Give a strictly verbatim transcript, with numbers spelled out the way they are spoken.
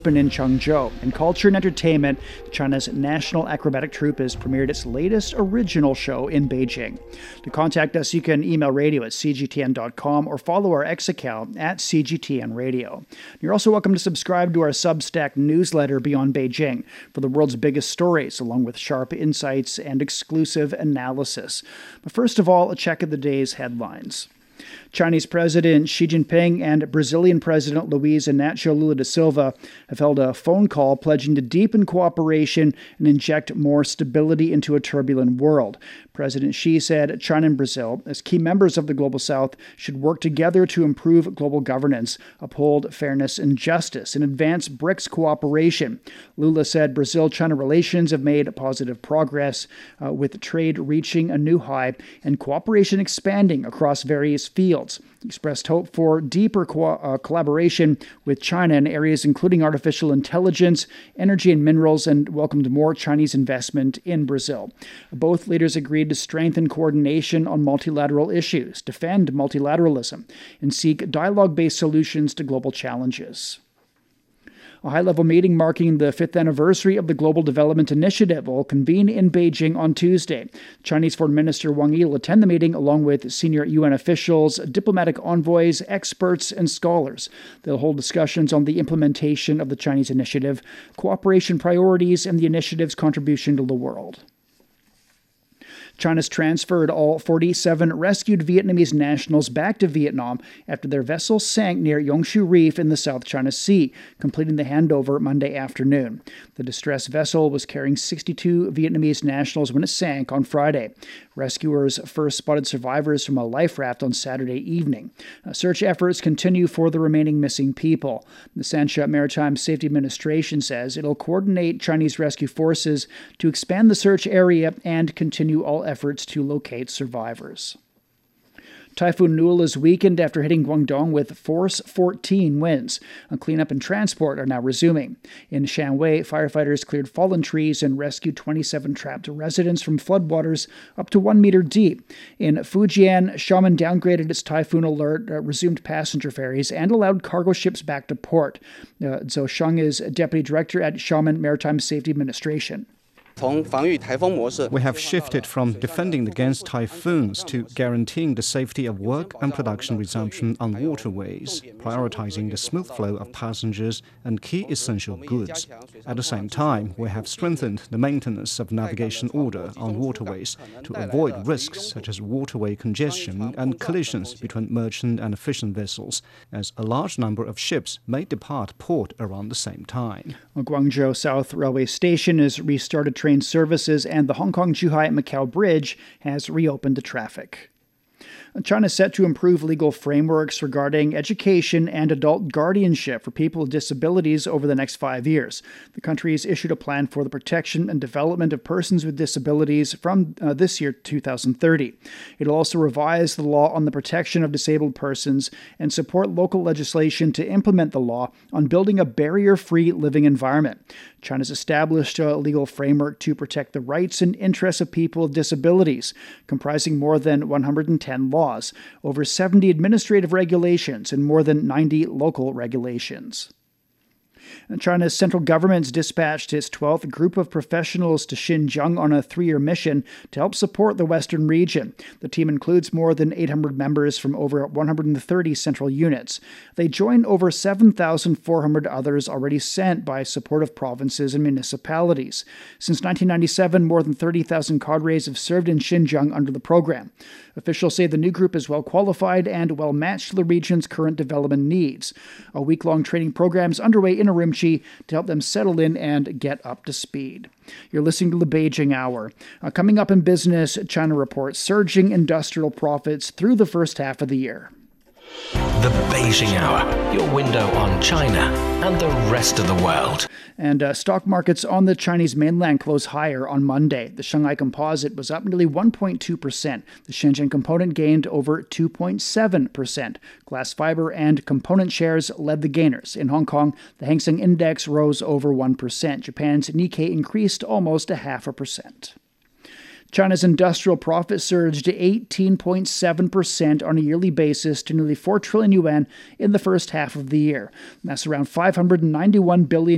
in Changzhou. In culture and entertainment, China's National Acrobatic Troupe has premiered its latest original show in Beijing. To contact us, you can email radio at c g t n dot com or follow our X account at c g t n radio. You're also welcome to subscribe to our Substack newsletter Beyond Beijing for the world's biggest stories, along with sharp insights and exclusive analysis. But first of all, a check of the day's headlines. Chinese President Xi Jinping and Brazilian President Luiz Inácio Lula da Silva have held a phone call pledging to deepen cooperation and inject more stability into a turbulent world. President Xi said China and Brazil, as key members of the Global South, should work together to improve global governance, uphold fairness and justice, and advance BRICS cooperation. Lula said Brazil-China relations have made positive progress, uh, with trade reaching a new high and cooperation expanding across various fields. He expressed hope for deeper co- uh, collaboration with China in areas including artificial intelligence, energy and minerals, and welcomed more Chinese investment in Brazil. Both leaders agreed to strengthen coordination on multilateral issues, defend multilateralism, and seek dialogue-based solutions to global challenges. A high-level meeting marking the fifth anniversary of the Global Development Initiative will convene in Beijing on Tuesday. Chinese Foreign Minister Wang Yi will attend the meeting along with senior U N officials, diplomatic envoys, experts, and scholars. They'll hold discussions on the implementation of the Chinese initiative, cooperation priorities, and the initiative's contribution to the world. China's transferred all forty-seven rescued Vietnamese nationals back to Vietnam after their vessel sank near Yongshu Reef in the South China Sea, completing the handover Monday afternoon. The distressed vessel was carrying sixty-two Vietnamese nationals when it sank on Friday. Rescuers first spotted survivors from a life raft on Saturday evening. Uh, search efforts continue for the remaining missing people. The Sancha Maritime Safety Administration says it'll coordinate Chinese rescue forces to expand the search area and continue all efforts to locate survivors. Typhoon Nul is weakened after hitting Guangdong with force fourteen winds. A cleanup and transport are now resuming. In Shanwei, firefighters cleared fallen trees and rescued twenty-seven trapped residents from floodwaters up to one meter deep. In Fujian, Xiamen downgraded its typhoon alert, uh, resumed passenger ferries, and allowed cargo ships back to port. Uh, Zhou Sheng is deputy director at Xiamen Maritime Safety Administration. We have shifted from defending against typhoons to guaranteeing the safety of work and production resumption on waterways, prioritizing the smooth flow of passengers and key essential goods. At the same time, we have strengthened the maintenance of navigation order on waterways to avoid risks such as waterway congestion and collisions between merchant and fishing vessels, as a large number of ships may depart port around the same time. Guangzhou South Railway Station has restarted train services, and the Hong Kong-Zhuhai-Macau Bridge has reopened to traffic. China is set to improve legal frameworks regarding education and adult guardianship for people with disabilities over the next five years. The country has issued a plan for the protection and development of persons with disabilities from uh, this year, two thousand thirty. It will also revise the law on the protection of disabled persons and support local legislation to implement the law on building a barrier-free living environment. China's established a legal framework to protect the rights and interests of people with disabilities, comprising more than one hundred ten laws, over seventy administrative regulations, and more than ninety local regulations. China's central government's dispatched its twelfth group of professionals to Xinjiang on a three-year mission to help support the western region. The team includes more than eight hundred members from over one hundred thirty central units. They join over seven thousand four hundred others already sent by supportive provinces and municipalities. Since nineteen ninety-seven, more than thirty thousand cadres have served in Xinjiang under the program. Officials say the new group is well qualified and well matched to the region's current development needs. A week-long training program is underway in Urumqi to help them settle in and get up to speed. You're listening to the Beijing Hour. Uh, coming up in business, China reports surging industrial profits through the first half of the year. The Beijing Hour, your window on China and the rest of the world. And uh, stock markets on the Chinese mainland closed higher on Monday. The Shanghai Composite was up nearly one point two percent. The Shenzhen Component gained over two point seven percent. Glass fiber and component shares led the gainers. In Hong Kong, the Hang Seng Index rose over one percent. Japan's Nikkei increased almost a half a percent. China's industrial profit surged to eighteen point seven percent on a yearly basis to nearly four trillion yuan in the first half of the year. That's around five hundred ninety-one billion